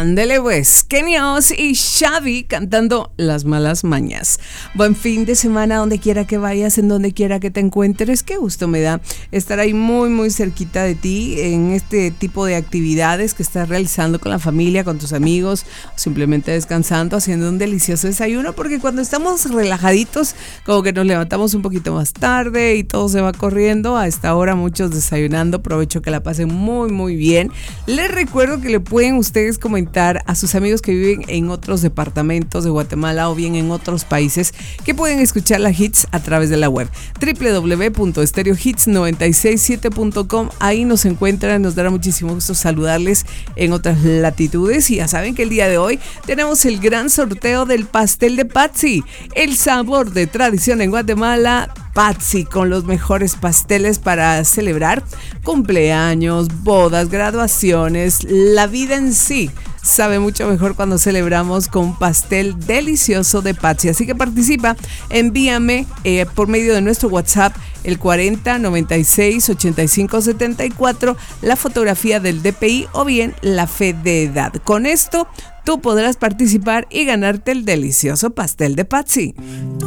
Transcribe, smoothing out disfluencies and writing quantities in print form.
Ándele pues, Kenny Oz y Xavi cantando Las Malas Mañas. Buen fin de semana donde quiera que vayas, en donde quiera que te encuentres. Qué gusto me da estar ahí muy cerquita de ti en este tipo de actividades que estás realizando con la familia, con tus amigos, o simplemente descansando, haciendo un delicioso desayuno, porque cuando estamos relajaditos, como que nos levantamos un poquito más tarde y todo se va corriendo. A esta hora muchos desayunando. Aprovecho que la pasen muy bien. Les recuerdo que le pueden ustedes comentar a sus amigos que viven en otros departamentos de Guatemala o bien en otros países que pueden escuchar la Hits a través de la web www.stereohits967.com. Ahí nos encuentran, nos dará muchísimo gusto saludarles en otras latitudes. Y ya saben que el día de hoy tenemos el gran sorteo del pastel de Patsy, el sabor de tradición en Guatemala. Patsy, con los mejores pasteles para celebrar cumpleaños, bodas, graduaciones, la vida en sí. Sabe mucho mejor cuando celebramos con un pastel delicioso de Patsy. Así que participa, envíame por medio de nuestro WhatsApp el 40 96 85 74 la fotografía del DPI o bien la fe de edad. Con esto tú podrás participar y ganarte el delicioso pastel de Patsy.